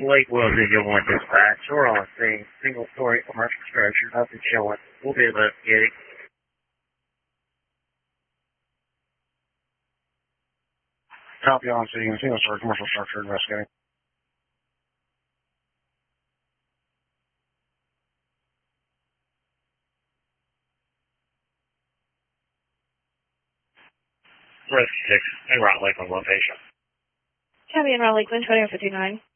Lakeville Visual 1 Dispatch. We're on scene. Single-story commercial structure. Nothing showing. We'll be investigating. Copy on scene. Single-story commercial structure investigating. Risk 6, en route Lakeland location. Copy en route Lakeland, 2159.